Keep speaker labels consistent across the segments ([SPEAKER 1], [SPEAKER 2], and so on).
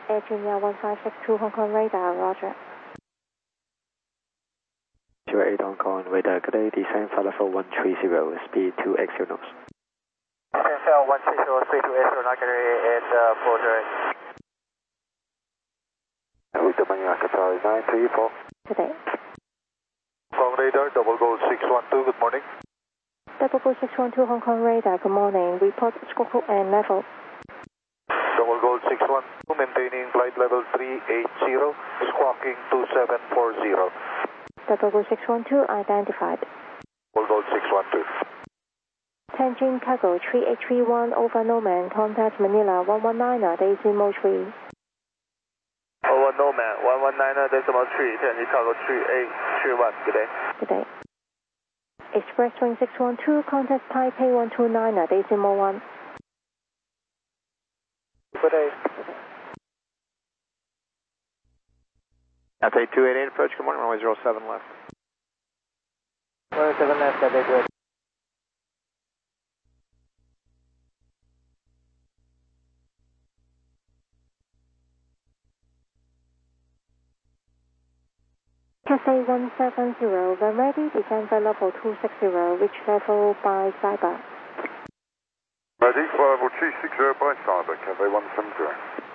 [SPEAKER 1] Air Junior 1562 Hong Kong radar, roger.
[SPEAKER 2] 28 Hong Kong radar, good day, descend flight level 130, speed 280 knots.
[SPEAKER 3] Descend flight 130, speed 280, luxury and 408.
[SPEAKER 2] Hotel Manila Qatari 934.
[SPEAKER 1] Good day.
[SPEAKER 3] Hong Kong radar, double gold 612, good morning.
[SPEAKER 1] Double Gold 612 Hong Kong radar, good morning. Report squawk and level.
[SPEAKER 3] Double Gold 612, maintaining flight level 380, squawking 2740.
[SPEAKER 1] Double Gold 612 identified.
[SPEAKER 3] Double Gold 612.
[SPEAKER 1] Tianjin Cargo 3831 over Nomad, contact Manila 119 decimal 3.
[SPEAKER 3] Over Nomad 119 decimal 3, Tianjin Cargo 3831, good day.
[SPEAKER 1] Good day. Express Wing 612, contact Taipei 129 decimal 1.
[SPEAKER 3] Good day.
[SPEAKER 2] Cathay 288 approach, good morning, runway 07 left.
[SPEAKER 3] 07 left, Cathay 288.
[SPEAKER 1] Cathay 170, when ready, descend flight level 260, reach level by Cyber.
[SPEAKER 4] Ready, flight level 260 by Cyber, Cathay 170.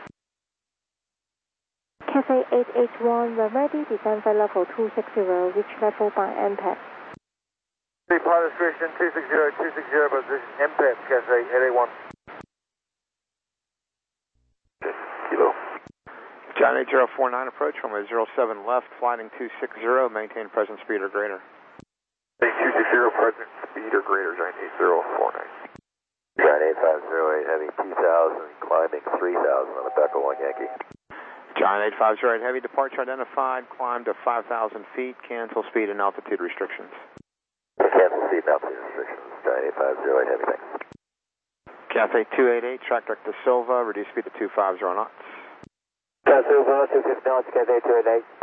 [SPEAKER 1] Cathay 881, when ready, descend flight level 260, reach level by MPAC.
[SPEAKER 3] Pilot station 260, position MPAC, Cathay 881.
[SPEAKER 4] Kilo.
[SPEAKER 2] John 8049 approach, runway 07 left, flying 260, maintain present speed or greater.
[SPEAKER 4] 260, present speed or greater, Giant 8049.
[SPEAKER 3] Giant 8508, heavy 2000, climbing 3000 on a Beckle 1 Yankee.
[SPEAKER 2] Giant 8508 heavy, departure identified, climb to 5,000 feet, cancel speed and altitude restrictions.
[SPEAKER 3] Cancel speed and altitude restrictions, Giant 8508 heavy, thanks.
[SPEAKER 2] Cathay 288, track direct to Silva, reduce speed to 250 knots.
[SPEAKER 3] Silva, 250 knots, Cathay 288.